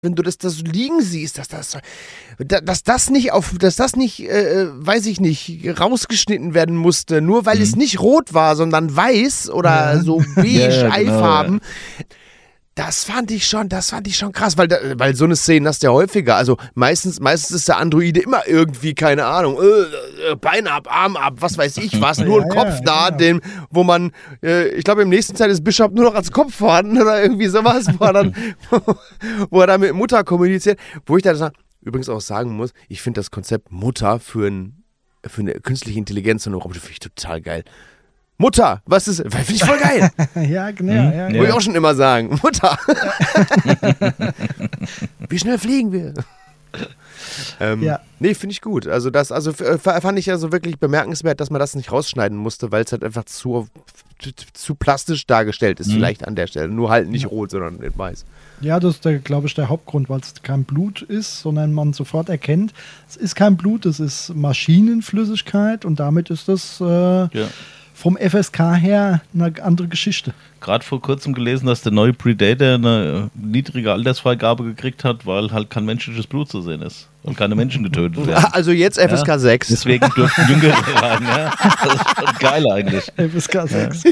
wenn du das da so liegen siehst, dass das nicht, weiß ich nicht, rausgeschnitten werden musste, nur weil es nicht rot war, sondern weiß oder so beige, Eifarben. Genau. Das fand ich schon krass, weil so eine Szene hast du ja häufiger. Also meistens ist der Androide immer irgendwie, keine Ahnung, Bein ab, Arm ab, was weiß ich was, nur ein Kopf da, genau. Wo man, ich glaube im nächsten Teil ist Bishop nur noch als Kopf vorhanden oder irgendwie sowas, wo er dann mit Mutter kommuniziert. Wo ich dann übrigens auch sagen muss, ich finde das Konzept Mutter für eine künstliche Intelligenz und Roboter finde ich total geil. Mutter, was ist? Finde ich voll geil. Ja, genau. Ja, Wollte ich auch schon immer sagen. Mutter. Wie schnell fliegen wir? Nee, finde ich gut. Also fand ich also wirklich bemerkenswert, dass man das nicht rausschneiden musste, weil es halt einfach zu plastisch dargestellt ist, vielleicht an der Stelle. Nur halt nicht rot, sondern in weiß. Ja, das ist, glaube ich, der Hauptgrund, weil es kein Blut ist, sondern man sofort erkennt, es ist kein Blut, es ist Maschinenflüssigkeit und damit ist das vom FSK her eine andere Geschichte. Gerade vor kurzem gelesen, dass der neue Predator eine niedrige Altersfreigabe gekriegt hat, weil halt kein menschliches Blut zu sehen ist und keine Menschen getötet werden. Also jetzt FSK 6. Deswegen dürften Jüngere rein. Ja? Das ist schon geil eigentlich. FSK 6.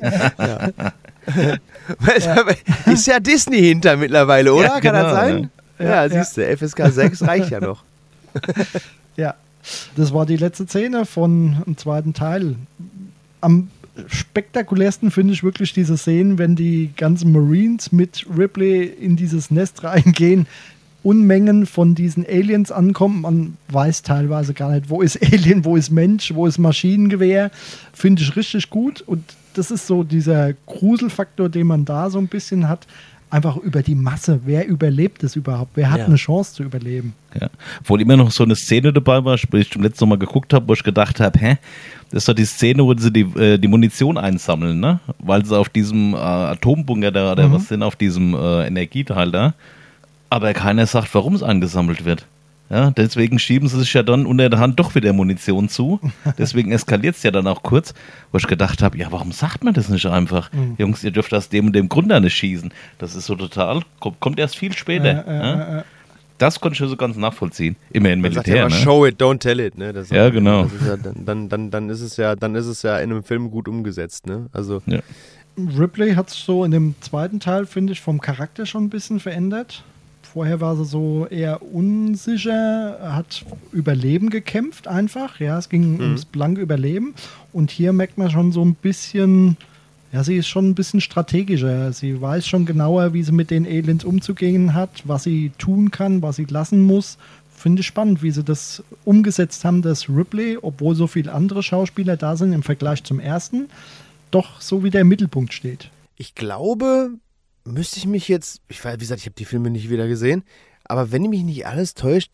Ist ja Disney hinter mittlerweile, oder? Ja, Kann genau, das sein? Ja, siehst du, FSK 6 reicht ja noch. Ja, das war die letzte Szene von dem zweiten Teil. Am spektakulärsten finde ich wirklich diese Szenen, wenn die ganzen Marines mit Ripley in dieses Nest reingehen, Unmengen von diesen Aliens ankommen. Man weiß teilweise gar nicht, wo ist Alien, wo ist Mensch, wo ist Maschinengewehr. Finde ich richtig gut. Und das ist so dieser Gruselfaktor, den man da so ein bisschen hat. Einfach über die Masse. Wer überlebt es überhaupt? Wer hat eine Chance zu überleben? Ja. Obwohl immer noch so eine Szene dabei war, wo ich zum letzten Mal geguckt habe, wo ich gedacht habe, das ist doch die Szene, wo sie die Munition einsammeln, ne? Weil sie auf diesem Atombunker da, oder was sind, auf diesem Energieteil da, aber keiner sagt, warum es eingesammelt wird. Ja, deswegen schieben sie sich ja dann unter der Hand doch wieder Munition zu. Deswegen eskaliert es ja dann auch kurz, wo ich gedacht habe, ja, warum sagt man das nicht einfach? Jungs, ihr dürft aus dem und dem Grund da nicht schießen. Das ist so total, kommt erst viel später. Das konnte ich so ganz nachvollziehen. Immerhin Militär, ja, ne? Show it, don't tell it, ne? Das ja, genau. Das ist ja, dann ist es ja in einem Film gut umgesetzt, ne? Also Ripley hat es so in dem zweiten Teil, finde ich, vom Charakter schon ein bisschen verändert. Vorher war sie so eher unsicher, hat Überleben gekämpft einfach. Ja, es ging ums blanke Überleben. Und hier merkt man schon so ein bisschen, ja, sie ist schon ein bisschen strategischer. Sie weiß schon genauer, wie sie mit den Aliens umzugehen hat, was sie tun kann, was sie lassen muss. Finde ich spannend, wie sie das umgesetzt haben, dass Ripley, obwohl so viele andere Schauspieler da sind im Vergleich zum ersten, doch so wie der Mittelpunkt steht. Ich glaube, müsste ich mich jetzt, wie gesagt, ich habe die Filme nicht wieder gesehen, aber wenn mich nicht alles täuscht,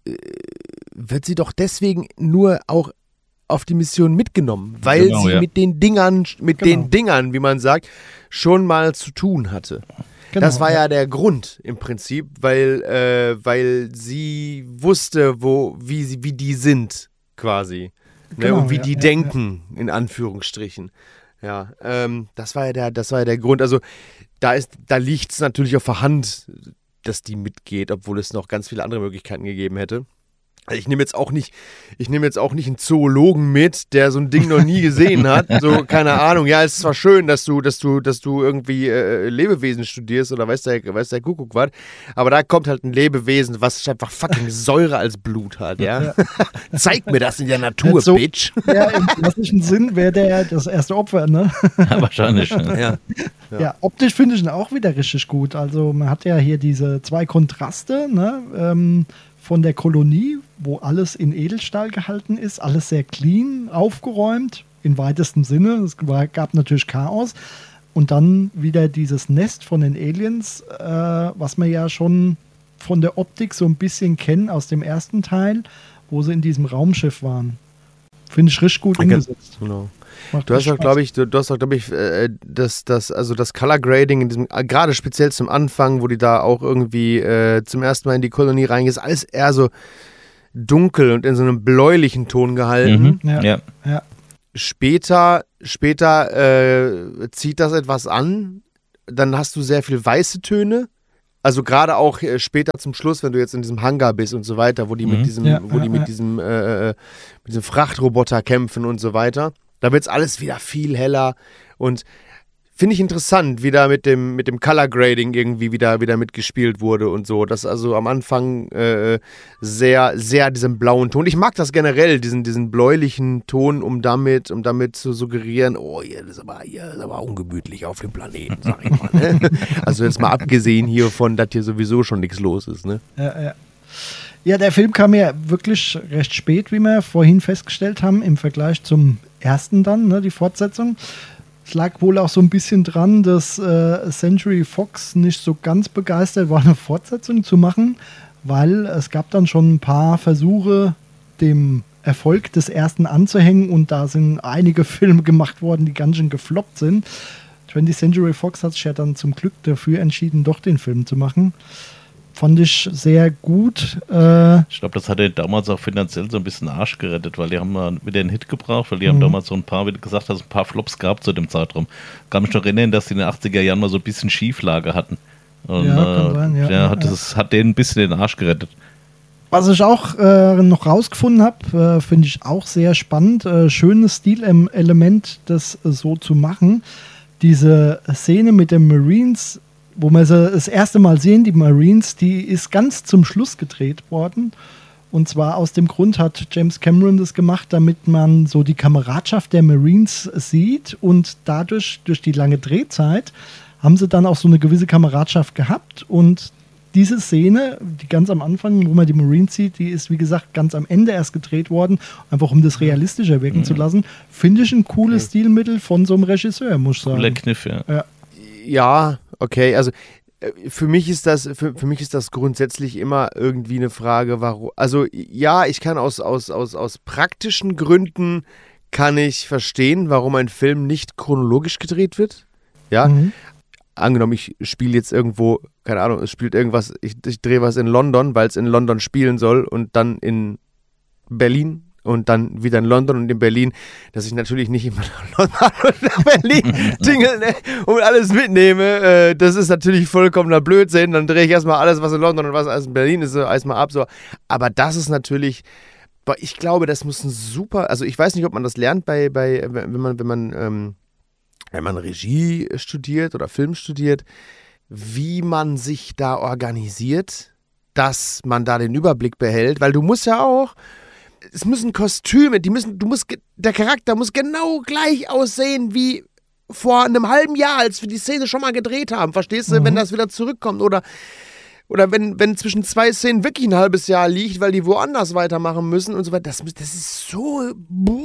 wird sie doch deswegen nur auch auf die Mission mitgenommen, weil sie mit den Dingern, wie man sagt, schon mal zu tun hatte. Genau, das war ja der Grund im Prinzip, weil sie wusste, wie die sind quasi. Genau, und wie die denken, in Anführungsstrichen. Ja, das war ja der Grund. Also da liegt es natürlich auf der Hand, dass die mitgeht, obwohl es noch ganz viele andere Möglichkeiten gegeben hätte. Also ich nehme jetzt auch nicht einen Zoologen mit, der so ein Ding noch nie gesehen hat. So, keine Ahnung. Ja, es ist zwar schön, dass du irgendwie Lebewesen studierst oder weiß der Kuckuck was, aber da kommt halt ein Lebewesen, was einfach fucking Säure als Blut hat, ja. Zeig mir das in der Natur, so, Bitch. Ja, im klassischen Sinn wäre der das erste Opfer, ne? Ja, wahrscheinlich. Ja, optisch finde ich ihn auch wieder richtig gut. Also man hat ja hier diese zwei Kontraste, ne? Von der Kolonie, wo alles in Edelstahl gehalten ist, alles sehr clean, aufgeräumt, im weitesten Sinne. Es gab natürlich Chaos. Und dann wieder dieses Nest von den Aliens, was wir ja schon von der Optik so ein bisschen kennen aus dem ersten Teil, wo sie in diesem Raumschiff waren. Finde ich richtig gut umgesetzt. Genau. Du hast auch, glaube ich, das Color Grading in diesem, gerade speziell zum Anfang, wo die da auch irgendwie zum ersten Mal in die Kolonie reingehen, ist alles eher so dunkel und in so einem bläulichen Ton gehalten. Ja. Später zieht das etwas an, dann hast du sehr viel weiße Töne, Also gerade auch später zum Schluss, wenn du jetzt in diesem Hangar bist und so weiter, wo die mit diesem, mit diesem Frachtroboter kämpfen und so weiter, da wird es alles wieder viel heller und finde ich interessant, wie da mit dem Color Grading irgendwie wieder mitgespielt wurde und so. Das also am Anfang sehr, sehr diesen blauen Ton. Ich mag das generell, diesen bläulichen Ton, um damit zu suggerieren, oh, hier ist aber ungemütlich auf dem Planeten, sag ich mal. Ne? Also jetzt mal abgesehen hiervon, dass hier sowieso schon nichts los ist. Ne? Ja, der Film kam ja wirklich recht spät, wie wir vorhin festgestellt haben, im Vergleich zum ersten dann, ne, die Fortsetzung. Es lag wohl auch so ein bisschen dran, dass Century Fox nicht so ganz begeistert war, eine Fortsetzung zu machen, weil es gab dann schon ein paar Versuche, dem Erfolg des ersten anzuhängen und da sind einige Filme gemacht worden, die ganz schön gefloppt sind. 20th Century Fox hat sich ja dann zum Glück dafür entschieden, doch den Film zu machen. Fand ich sehr gut. Ich glaube, das hat er damals auch finanziell so ein bisschen Arsch gerettet, weil die haben mal wieder einen Hit gebraucht, weil die haben damals so ein paar, wie du gesagt hast, ein paar Flops gehabt zu dem Zeitraum. Kann mich noch erinnern, dass die in den 80er Jahren mal so ein bisschen Schieflage hatten. Und kann sein, das hat denen ein bisschen den Arsch gerettet. Was ich auch noch rausgefunden habe, finde ich auch sehr spannend. Schönes Stilelement, das so zu machen. Diese Szene mit den Marines, wo wir sie das erste Mal sehen, die Marines, die ist ganz zum Schluss gedreht worden. Und zwar aus dem Grund hat James Cameron das gemacht, damit man so die Kameradschaft der Marines sieht. Und dadurch, durch die lange Drehzeit, haben sie dann auch so eine gewisse Kameradschaft gehabt. Und diese Szene, die ganz am Anfang, wo man die Marines sieht, die ist, wie gesagt, ganz am Ende erst gedreht worden, einfach um das realistischer wirken zu lassen. Finde ich ein cooles Stilmittel von so einem Regisseur, muss ich sagen. Cooler Kniff, ja. Ja, okay, also für mich ist das grundsätzlich immer irgendwie eine Frage, warum. Also ja, ich kann aus praktischen Gründen kann ich verstehen, warum ein Film nicht chronologisch gedreht wird. Ja. Angenommen, ich spiele jetzt irgendwo, keine Ahnung, es spielt irgendwas, ich drehe was in London, weil es in London spielen soll und dann in Berlin. Und dann wieder in London und in Berlin, dass ich natürlich nicht immer nach London und nach Berlin tingle, ne, und alles mitnehme. Das ist natürlich vollkommener Blödsinn. Dann drehe ich erstmal alles, was in London und was alles in Berlin ist, erstmal ab. So. Aber das ist natürlich, ich glaube, das muss ein super, also ich weiß nicht, ob man das lernt wenn man Regie studiert oder Film studiert, wie man sich da organisiert, dass man da den Überblick behält, weil du musst ja auch, es müssen Kostüme, der Charakter muss genau gleich aussehen wie vor einem halben Jahr, als wir die Szene schon mal gedreht haben. Verstehst du, wenn das wieder zurückkommt oder wenn zwischen zwei Szenen wirklich ein halbes Jahr liegt, weil die woanders weitermachen müssen und so weiter. Das ist so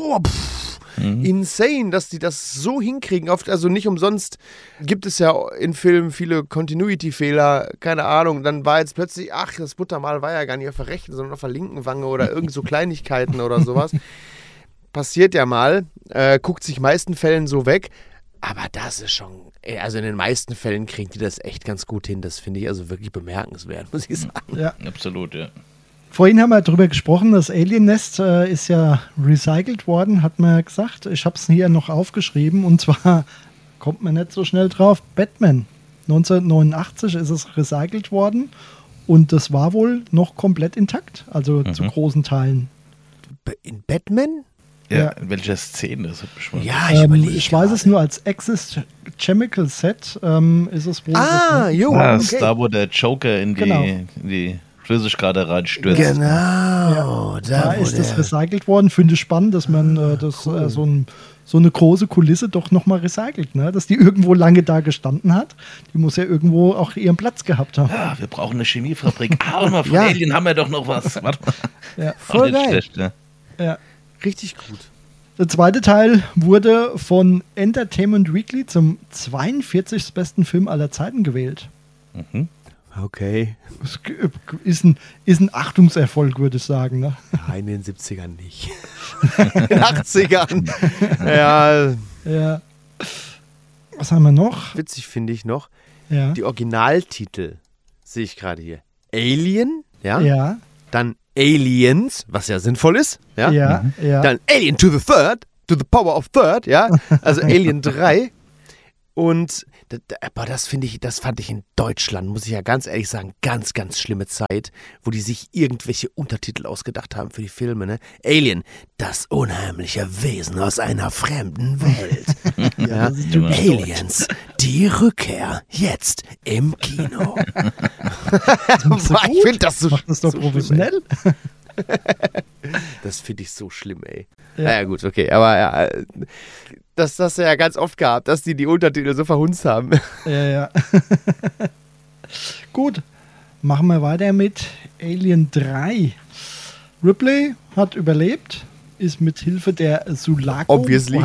insane, dass die das so hinkriegen. Also nicht umsonst gibt es ja in Filmen viele Continuity-Fehler, keine Ahnung. Dann war jetzt plötzlich, das Muttermal war ja gar nicht auf der rechten, sondern auf der linken Wange oder irgend so Kleinigkeiten oder sowas. Passiert ja mal, guckt sich in meisten Fällen so weg. Aber das ist schon, also in den meisten Fällen kriegen die das echt ganz gut hin. Das finde ich also wirklich bemerkenswert, muss ich sagen. Ja, absolut, ja. Vorhin haben wir darüber gesprochen, das Alien-Nest ist ja recycelt worden, hat man gesagt. Ich habe es hier noch aufgeschrieben und zwar kommt man nicht so schnell drauf. Batman. 1989 ist es recycelt worden und das war wohl noch komplett intakt, also zu großen Teilen. In Batman? Ja, in welcher Szene? Das hat mich mal ich weiß es nur als Access Chemical Set ist es wohl. Das ist da, wo der Joker in die Flüssigkeit reinstürzt. Genau. Ja, da ist das recycelt worden. Finde ich spannend, dass man so eine große Kulisse doch nochmal recycelt. Ne? Dass die irgendwo lange da gestanden hat. Die muss ja irgendwo auch ihren Platz gehabt haben. Ja, wir brauchen eine Chemiefabrik. Aber von Alien haben wir doch noch was. Warte mal. Ja. Voll geil. Schlecht, ne? Ja. Richtig gut. Der zweite Teil wurde von Entertainment Weekly zum 42. besten Film aller Zeiten gewählt. Okay. Das ist ein Achtungserfolg, würde ich sagen. Ne? Nein, in den 70ern nicht. In den 80ern. Ja. Was haben wir noch? Witzig finde ich noch. Ja. Die Originaltitel sehe ich gerade hier. Alien. Ja. Dann Aliens, was ja sinnvoll ist. Ja. Dann Alien to the Power of Third. Ja. Also Alien 3. Und Aber das fand ich in Deutschland, muss ich ja ganz ehrlich sagen, ganz, ganz schlimme Zeit, wo die sich irgendwelche Untertitel ausgedacht haben für die Filme, ne? Alien, das unheimliche Wesen aus einer fremden Welt. Ja, Aliens, die Rückkehr, jetzt im Kino. Ich finde das so. Macht das doch so professionell. Das finde ich so schlimm, ey. Ja. Naja, gut, okay. Aber ja, das hast du ja ganz oft gehabt, dass die Untertitel so verhunzt haben. Ja. Gut, machen wir weiter mit Alien 3. Ripley hat überlebt, ist mit Hilfe der Sulaco, obviously,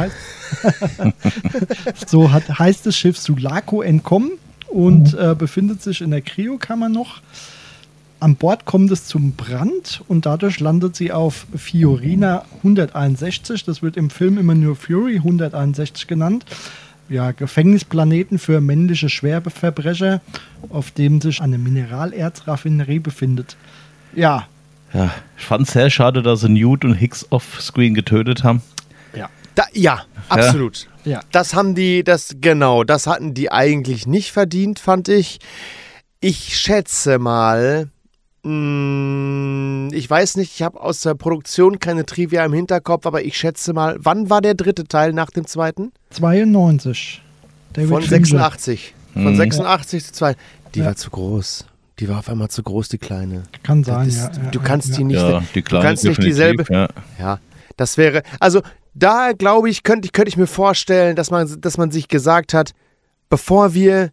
heißt das Schiff Sulaco entkommen und befindet sich in der Kryokammer noch. An Bord kommt es zum Brand und dadurch landet sie auf Fiorina 161. Das wird im Film immer nur Fury 161 genannt. Ja, Gefängnisplaneten für männliche Schwerverbrecher, auf dem sich eine Mineralerzraffinerie befindet. Ja. Ja, ich fand es sehr schade, dass sie Newt und Hicks offscreen getötet haben. Ja, absolut. Ja. Das hatten die eigentlich nicht verdient, fand ich. Ich schätze mal, ich weiß nicht, ich habe aus der Produktion keine Trivia im Hinterkopf, aber ich schätze mal, wann war der dritte Teil nach dem zweiten? 92. Von 86. Von 86 zu 2. Die war zu groß. Die war auf einmal zu groß, die Kleine. Kann sein, Du kannst die nicht. Ja, die Kleine, du kannst nicht dieselbe. Ja, das wäre. Also, da glaube ich, könnte ich mir vorstellen, dass man sich gesagt hat, bevor wir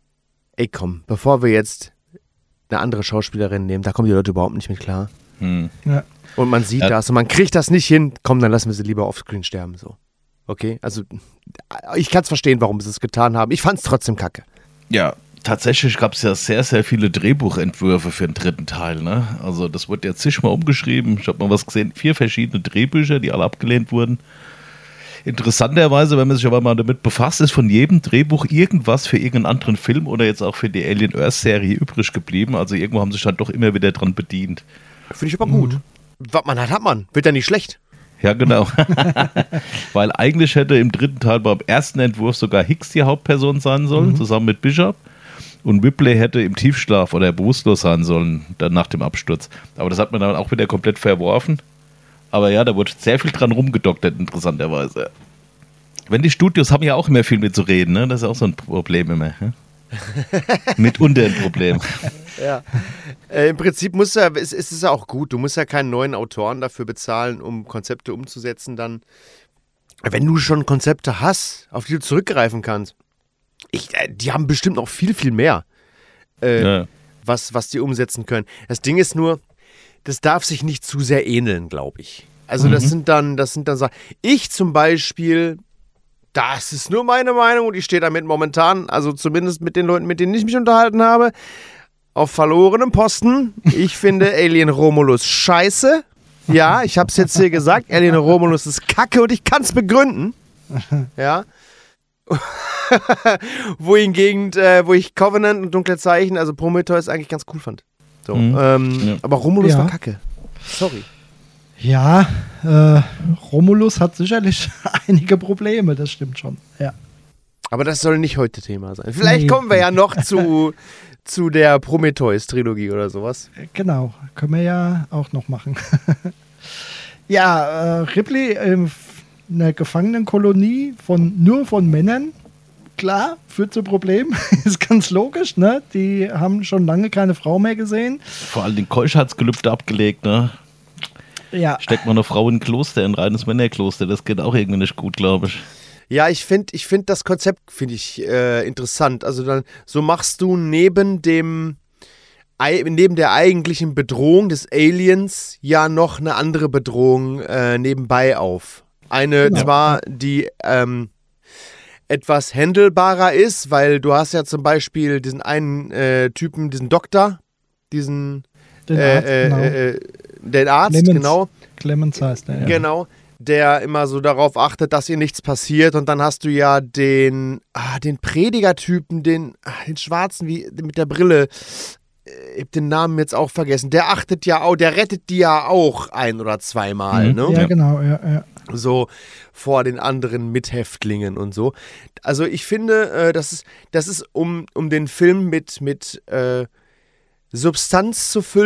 jetzt eine andere Schauspielerin nehmen, da kommen die Leute überhaupt nicht mit klar. Ja. Und man sieht das und man kriegt das nicht hin, komm, dann lassen wir sie lieber offscreen sterben, so. Okay, also ich kann es verstehen, warum sie es getan haben. Ich fand es trotzdem kacke. Ja, tatsächlich gab es ja sehr, sehr viele Drehbuchentwürfe für den dritten Teil, ne? Also das wurde ja zigmal umgeschrieben. Ich habe mal was gesehen, 4 verschiedene Drehbücher, die alle abgelehnt wurden. Interessanterweise, wenn man sich aber mal damit befasst, ist von jedem Drehbuch irgendwas für irgendeinen anderen Film oder jetzt auch für die Alien Earth-Serie übrig geblieben. Also irgendwo haben sie sich dann doch immer wieder dran bedient. Finde ich aber gut. Was man hat man. Wird ja nicht schlecht. Ja, genau. Weil eigentlich hätte im dritten Teil beim ersten Entwurf sogar Hicks die Hauptperson sein sollen, zusammen mit Bishop. Und Ripley hätte im Tiefschlaf oder bewusstlos sein sollen, dann nach dem Absturz. Aber das hat man dann auch wieder komplett verworfen. Aber ja, da wurde sehr viel dran rumgedoktert, interessanterweise. Wenn die Studios haben ja auch immer viel mitzureden, ne? Das ist auch so ein Problem immer. Ne? Mitunter ein Problem. Ja. Im Prinzip ist es ja auch gut. Du musst ja keinen neuen Autoren dafür bezahlen, um Konzepte umzusetzen. Dann, wenn du schon Konzepte hast, auf die du zurückgreifen kannst. Die haben bestimmt noch viel, viel mehr, was die umsetzen können. Das Ding ist nur, das darf sich nicht zu sehr ähneln, glaube ich. Also das sind dann Sachen. Ich zum Beispiel, das ist nur meine Meinung und ich stehe damit momentan, also zumindest mit den Leuten, mit denen ich mich unterhalten habe, auf verlorenem Posten. Ich finde Alien Romulus scheiße. Ja, ich habe es jetzt hier gesagt, Alien Romulus ist kacke und ich kann es begründen. Ja. wo ich Covenant und Dunkle Zeichen, also Prometheus eigentlich ganz cool fand. So, aber Romulus war kacke. Sorry. Ja, Romulus hat sicherlich einige Probleme, das stimmt schon. Ja. Aber das soll nicht heute Thema sein. Vielleicht kommen wir ja noch zu der Prometheus-Trilogie oder sowas. Genau, können wir ja auch noch machen. Ja, Ripley in einer Gefangenenkolonie nur von Männern. Klar, führt zu Problemen. Ist ganz logisch, ne? Die haben schon lange keine Frau mehr gesehen. Vor allem den Keuschheitsgelübde abgelegt, ne? Ja. Steckt man eine Frau in ein Kloster, ein reines Männerkloster. Das geht auch irgendwie nicht gut, glaube ich. Ja, ich find das Konzept interessant. Also dann, so machst du neben der eigentlichen Bedrohung des Aliens ja noch eine andere Bedrohung nebenbei auf. Eine zwar, die etwas handelbarer ist, weil du hast ja zum Beispiel diesen einen Typen, diesen Doktor, den Arzt, Clemens, genau. Clemens heißt er, ja. Genau, der immer so darauf achtet, dass ihr nichts passiert. Und dann hast du ja den Predigertypen, den Schwarzen mit der Brille. Ich hab den Namen jetzt auch vergessen. Der achtet ja auch, der rettet die ja auch 1 oder 2 Mal, ne? Ja, genau, ja. so vor den anderen Mithäftlingen und so. Also ich finde, das ist um den Film mit Substanz zu füllen,